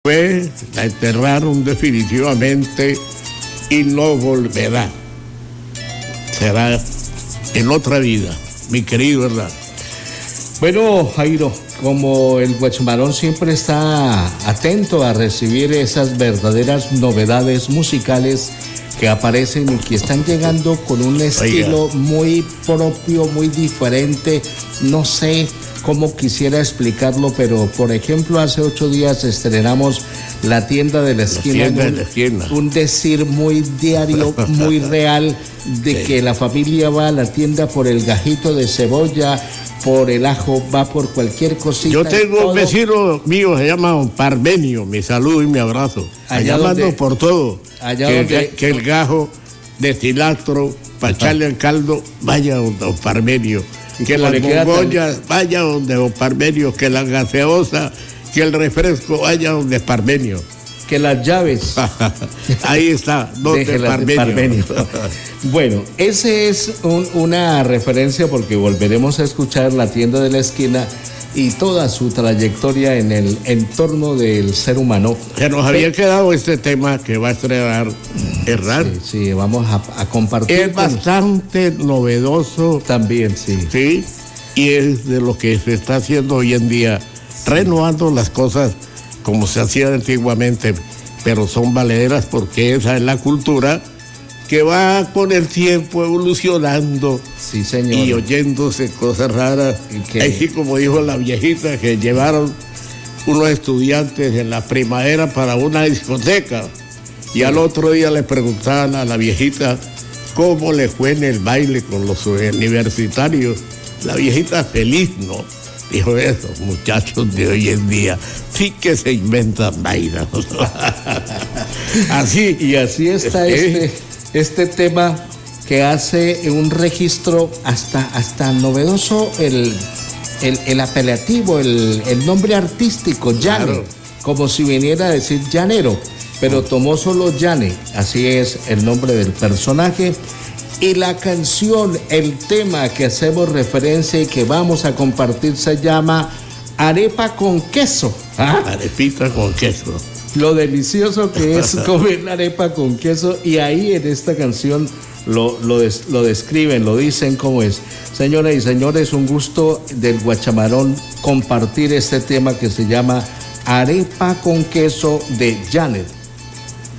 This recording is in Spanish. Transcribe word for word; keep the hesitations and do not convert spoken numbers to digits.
Fue, la enterraron definitivamente y no volverá. Será en otra vida, mi querido Hernán. Bueno, Jairo, como el Guachamarón siempre está atento a recibir esas verdaderas novedades musicales que aparecen y que están llegando con un estilo Oiga. muy propio, muy diferente, no sé cómo quisiera explicarlo, pero por ejemplo hace ocho días estrenamos La Tienda de la Esquina, la tienda un, de la esquina. un decir muy diario, muy real, de sí. que la familia va a la tienda por el gajito de cebolla, por el ajo, va por cualquier cosita. Yo tengo todo. Un vecino mío, se llama Don Parmenio, mi saludo y mi abrazo. Allá, allá mando por todo, allá que, donde... que el gajo de cilantro, para echarle al caldo, vaya Don, don Parmenio. Que las bombollas tan... vaya donde Don Parmenio, que la gaseosa, que el refresco vaya donde Parmenio. Que las llaves. Ahí está, donde Parmenio. Parmenio. Bueno, ese es un, una referencia porque volveremos a escuchar La Tienda de la Esquina y toda su trayectoria en el entorno del ser humano. Que nos había eh, quedado este tema que va a estrenar Hernán. Sí, sí, vamos a, a compartir. Es bastante novedoso. También, sí. Sí, y es de lo que se está haciendo hoy en día, renovando las cosas como se hacía antiguamente, pero son valederas porque esa es la cultura que va con el tiempo evolucionando. Sí, señor. Y oyéndose cosas raras. Que... Así como dijo la viejita, que llevaron unos estudiantes en la primavera para una discoteca. Sí. Y al otro día le preguntaban a la viejita cómo le fue en el baile con los universitarios. La viejita feliz, ¿no? Dijo, esos muchachos de hoy en día sí que se inventan vainas. Así. Y así está este... ¿Eh? Este tema que hace un registro hasta, hasta novedoso, el, el, el apelativo, el, el nombre artístico, Yane, claro. Como si viniera a decir llanero, pero tomó solo Yane, así es el nombre del personaje. Y la canción, el tema que hacemos referencia y que vamos a compartir se llama Arepa con Queso. ¿Ah? Arepita con queso. Lo delicioso que es comer la arepa con queso, y ahí en esta canción lo, lo, des, lo describen, lo dicen como es. Señoras y señores, un gusto del Guachamarón compartir este tema que se llama Arepa con Queso de Janet.